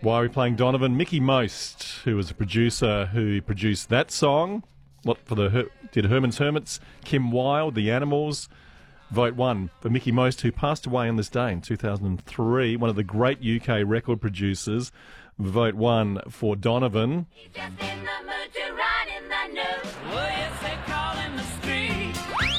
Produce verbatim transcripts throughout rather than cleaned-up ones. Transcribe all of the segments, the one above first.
Why are we playing Donovan? Mickey Most, who was a producer who produced that song. What for the Her- did Herman's Hermits, Kim Wilde, The Animals. Vote one for Mickey Most, who passed away on this day in two thousand three, one of the great U K record producers. Vote one for Donovan. He's just in the mood to run in the news. Oh, yes, they call him the street.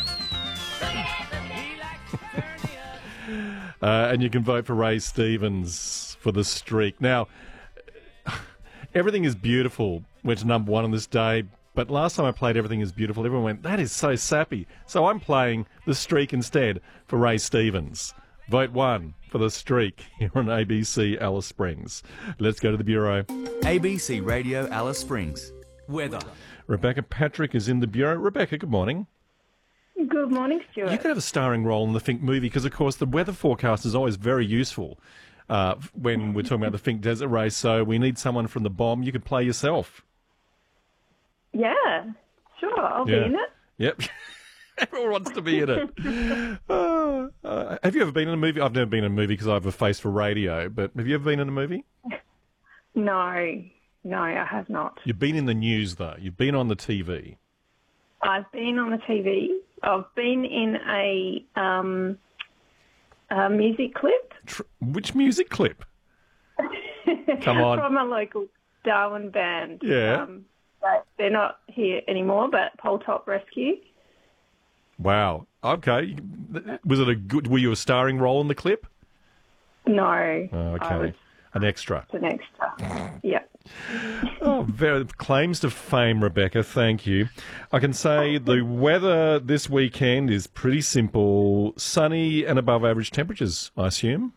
He likes to turn the other. Uh, and you can vote for Ray Stevens for The Streak. Now, Everything is Beautiful went to number one on this day, but last time I played Everything is Beautiful, everyone went, that is so sappy. So I'm playing The Streak instead for Ray Stevens. Vote one for The Streak here on A B C Alice Springs. Let's go to the Bureau. A B C Radio Alice Springs. Weather. Rebecca Patrick is in the Bureau. Rebecca, good morning. Good morning, Stuart. You could have a starring role in the Fink movie because, of course, the weather forecast is always very useful uh, when we're talking about the Fink Desert Race. So we need someone from the bomb. You could play yourself. Yeah, sure, I'll Yeah. be in it. Yep. Everyone wants to be in it. Uh, uh, have you ever been in a movie? I've never been in a movie because I have a face for radio, but have you ever been in a movie? No, no, I have not. You've been in the news, though. You've been on the T V. I've been on the T V. I've been in a, um, a music clip. Tr- which music clip? Come on. From a local Darwin band. Yeah. Um, but they're not here anymore, but Pole Top Rescue. Wow. Okay. Was it a good? Were you a starring role in the clip? No. Oh, I was okay. An extra. an extra. Yeah. Oh, very claims to fame, Rebecca. Thank you. I can say the weather this weekend is pretty simple: sunny and above average temperatures, I assume.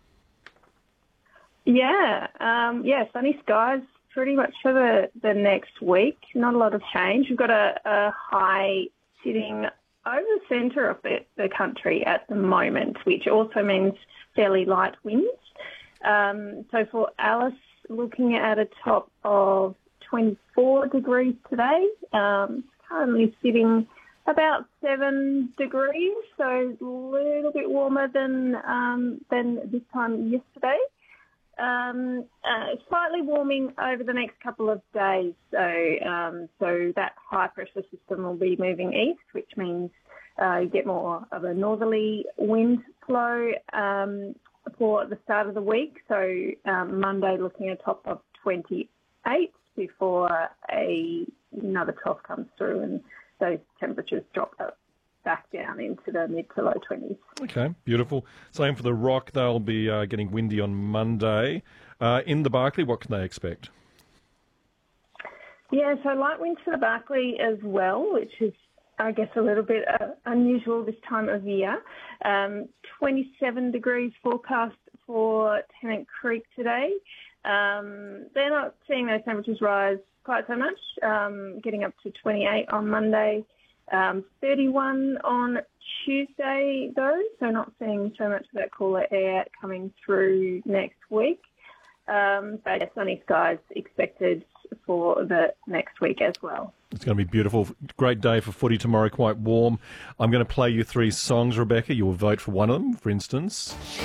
Yeah, um, yeah, sunny skies pretty much for the, the next week. Not a lot of change. We've got a, a high sitting over the centre of the, the country at the moment, which also means fairly light winds. Um, so for Alice, looking at a top of twenty-four degrees today, um, currently sitting about seven degrees, so a little bit warmer than um, than this time yesterday. Um, uh, slightly warming over the next couple of days, so um, so that high pressure system will be moving east, which means uh, you get more of a northerly wind flow um, for the start of the week. So um, Monday looking at a top of twenty-eight before a, another trough comes through and those temperatures drop up back down into the mid to low twenties. Okay, beautiful. Same for the Rock. They'll be uh, getting windy on Monday. Uh, in the Barclay, what can they expect? Yeah, so light winds for the Barclay as well, which is, I guess, a little bit uh, unusual this time of year. Um, twenty-seven degrees forecast for Tennant Creek today. Um, they're not seeing those temperatures rise quite so much, um, getting up to twenty-eight on Monday. Um, thirty-one on Tuesday, though, so not seeing so much of that cooler air coming through next week. Um, but yeah, sunny skies expected for the next week as well. It's going to be beautiful. Great day for footy tomorrow, quite warm. I'm going to play you three songs, Rebecca. You will vote for one of them, for instance.